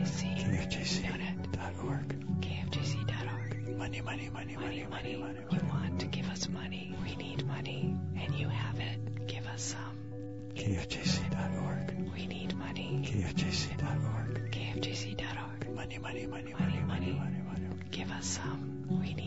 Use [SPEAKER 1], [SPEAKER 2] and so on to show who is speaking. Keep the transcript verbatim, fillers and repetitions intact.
[SPEAKER 1] C
[SPEAKER 2] K F J C dot org.
[SPEAKER 1] K F J C dot org.
[SPEAKER 2] Money, money, money, money, money, money,
[SPEAKER 1] You want to give us money. We need money. And you have it. Give us some.
[SPEAKER 2] K F J C dot org.
[SPEAKER 1] We need money.
[SPEAKER 2] K F J C dot org.
[SPEAKER 1] K F J C dot org.
[SPEAKER 2] Money, money, money, money, money, money, money.
[SPEAKER 1] Give us some. We need